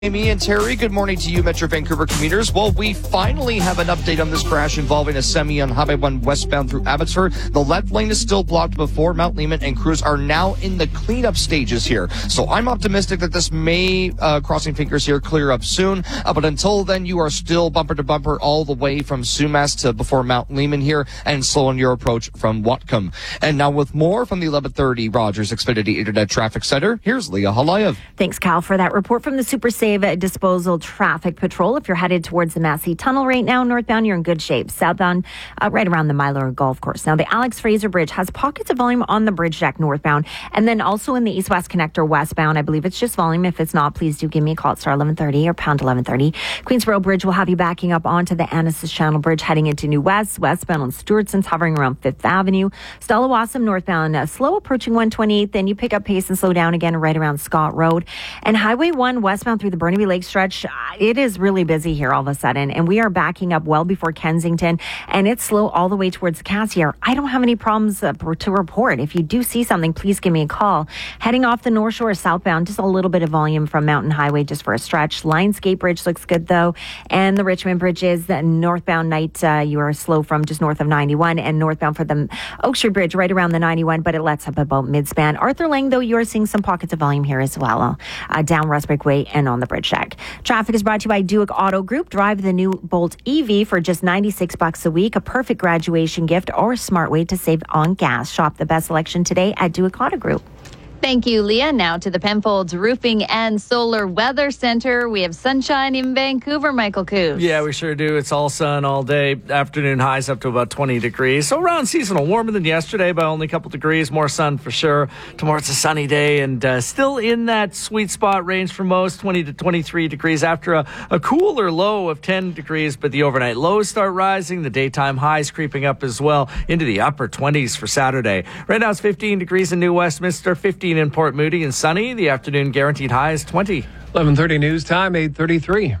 Amy and Terry, good morning to you, Metro Vancouver commuters. Well, we finally have an update on this crash involving a semi on Highway 1 westbound through Abbotsford. The left lane is still blocked before Mount Lehman, and crews are now in the cleanup stages here. So I'm optimistic that this may, crossing fingers here, clear up soon. But until then, you are still bumper to bumper all the way from Sumas to before Mount Lehman here, and slow on your approach from Whatcom. And now with more from the 1130 Rogers Xfinity Internet Traffic Center, here's Leah Halayev. Thanks, Cal, for that report from the Super Save Disposal Traffic Patrol. If you're headed towards the Massey Tunnel right now, northbound, you're in good shape. Southbound, right around the Milo Golf Course. Now, the Alex Fraser Bridge has pockets of volume on the bridge deck northbound, and then also in the east-west connector westbound. I believe it's just volume. If it's not, please do give me a call at star 1130 or pound 1130. Queensboro Bridge will have you backing up onto the Annacis Channel Bridge heading into New West. Westbound on Stewartson's hovering around 5th Avenue. Stella Wassam northbound, slow approaching 128th. Then you pick up pace and slow down again right around Scott Road. And Highway 1 westbound through the Burnaby Lake stretch, it is really busy here all of a sudden, and we are backing up well before Kensington, and it's slow all the way towards Cassiar. I don't have any problems to report. If you do see something, please give me a call. Heading off the North Shore southbound, just a little bit of volume from Mountain Highway just for a stretch. Lionsgate Bridge looks good though, and the Richmond Bridge is northbound night. You are slow from just north of 91, and northbound for the Oak Street Bridge right around the 91, but it lets up about mid-span. Arthur Lang, though, you are seeing some pockets of volume here as well, down Westbrook Way and on the bridge deck. Traffic is brought to you by Duick Auto Group. Drive the new Bolt EV for just $96 a week, a perfect graduation gift or a smart way to save on gas. Shop the best selection today at Duick Auto Group. Thank you, Leah. Now to the Penfolds Roofing and Solar Weather Center. We have sunshine in Vancouver, Michael Coos. Yeah, we sure do. It's all sun all day. Afternoon highs up to about 20 degrees. So around seasonal, warmer than yesterday by only a couple degrees. More sun for sure. Tomorrow it's a sunny day and still in that sweet spot range for most, 20 to 23 degrees after a cooler low of 10 degrees. But the overnight lows start rising. The daytime highs creeping up as well into the upper 20s for Saturday. Right now it's 15 degrees in New Westminster, 15 in Port Moody, and sunny. The afternoon guaranteed high is 20. 11:30 news time, 8:33.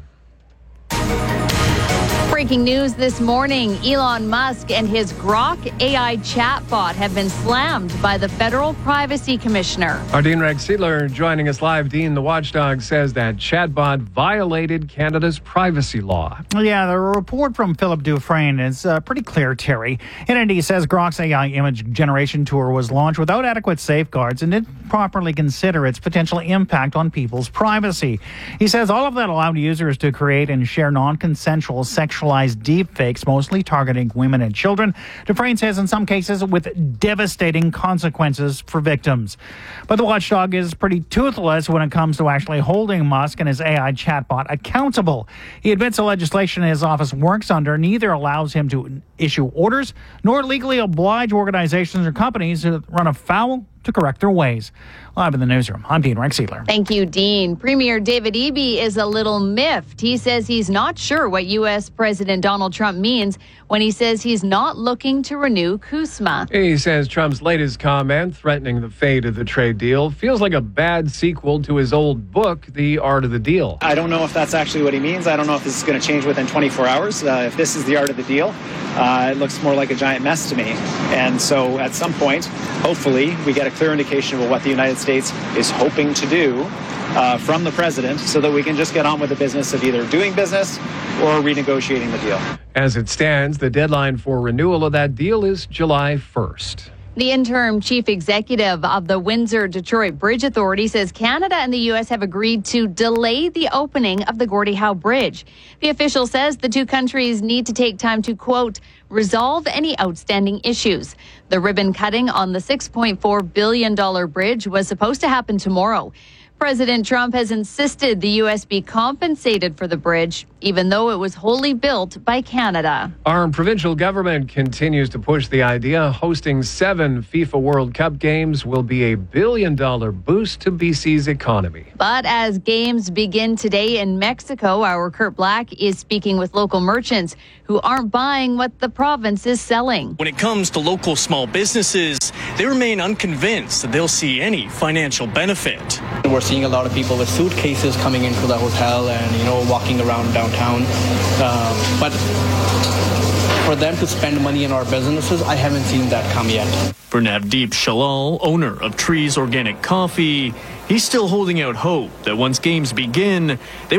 Breaking news this morning, Elon Musk and his Grok AI chatbot have been slammed by the Federal Privacy Commissioner. Our Dean Rex Seidler joining us live. Dean, the watchdog says that chatbot violated Canada's privacy law. Yeah, the report from Philip Dufresne is pretty clear, Terry. Entity says Grok's AI image generation tool was launched without adequate safeguards and didn't properly consider its potential impact on people's privacy. He says all of that allowed users to create and share non-consensual sexualized deepfakes, mostly targeting women and children. Dufresne says in some cases with devastating consequences for victims. But the watchdog is pretty toothless when it comes to actually holding Musk and his AI chatbot accountable. He admits the legislation his office works under neither allows him to issue orders nor legally oblige organizations or companies to run afoul to correct their ways. Live in the newsroom, I'm Dean Rex Seidler. Thank you, Dean. Premier David Eby is a little miffed. He says he's not sure what U.S. President Donald Trump means when he says he's not looking to renew CUSMA. He says Trump's latest comment threatening the fate of the trade deal feels like a bad sequel to his old book, The Art of the Deal. I don't know if that's actually what he means. I don't know if this is going to change within 24 hours. If this is the art of the deal, it looks more like a giant mess to me. And so at some point, hopefully, we get a clear indication of what the United States is hoping to do from the president so that we can just get on with the business of either doing business or renegotiating the deal. As it stands, the deadline for renewal of that deal is July 1st. The interim chief executive of the Windsor-Detroit Bridge Authority says Canada and the U.S. have agreed to delay the opening of the Gordie Howe Bridge. The official says the two countries need to take time to, quote, resolve any outstanding issues. The ribbon cutting on the $6.4 billion bridge was supposed to happen tomorrow. President Trump has insisted the U.S. be compensated for the bridge, even though it was wholly built by Canada. Our provincial government continues to push the idea hosting 7 FIFA World Cup games will be a $1 billion boost to BC's economy. But as games begin today in Mexico, our Kurt Black is speaking with local merchants who aren't buying what the province is selling. When it comes to local small businesses, they remain unconvinced that they'll see any financial benefit. We're seeing a lot of people with suitcases coming into the hotel and, walking around downtown. But for them to spend money in our businesses, I haven't seen that come yet. For Navdeep Shalal, owner of Trees Organic Coffee, He's still holding out hope that once games begin, they